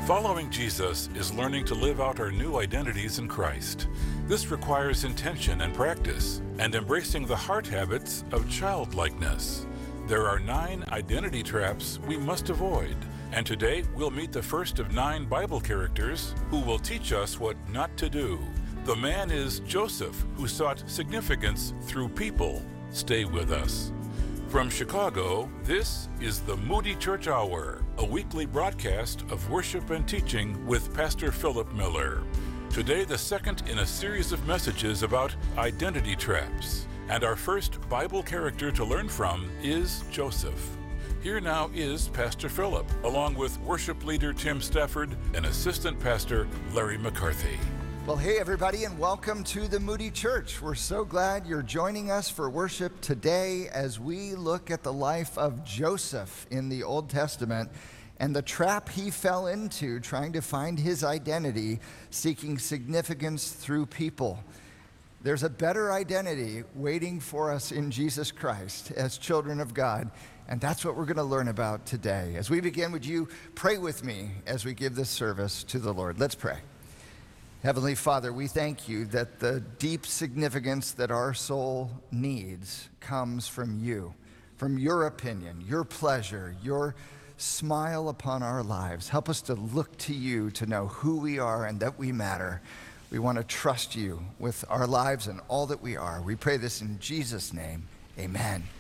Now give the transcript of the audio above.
Following Jesus is learning to live out our new identities in Christ. This requires intention and practice, and embracing the heart habits of childlikeness. There are 9 identity traps we must avoid, and today we'll meet the first of 9 Bible characters who will teach us what not to do. The man is Joseph, who sought significance through people. Stay with us. From Chicago, this is the Moody Church Hour, a weekly broadcast of worship and teaching with Pastor Philip Miller. Today, the second in a series of messages about identity traps. And our first Bible character to learn from is Joseph. Here now is Pastor Philip, along with worship leader Tim Stafford and assistant pastor Larry McCarthy. Well, hey everybody, and welcome to the Moody Church. We're so glad you're joining us for worship today as we look at the life of Joseph in the Old Testament and the trap he fell into trying to find his identity, seeking significance through people. There's a better identity waiting for us in Jesus Christ as children of God, and that's what we're going to learn about today. As we begin, would you pray with me as we give this service to the Lord? Let's pray. Heavenly Father, we thank you that the deep significance that our soul needs comes from you, from your opinion, your pleasure, your smile upon our lives. Help us to look to you to know who we are and that we matter. We want to trust you with our lives and all that we are. We pray this in Jesus' name. Amen.